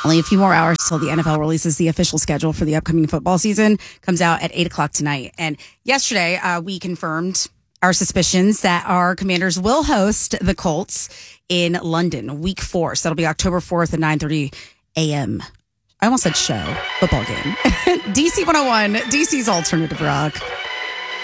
Only a few more hours till the NFL releases the official schedule for the upcoming football season. Comes out at 8 o'clock tonight. And yesterday, we confirmed our suspicions that our Commanders will host the Colts in London, week 4. So that'll be October 4th at 9:30 a.m. I almost said show, football game. DC 101, DC's Alternative Rock.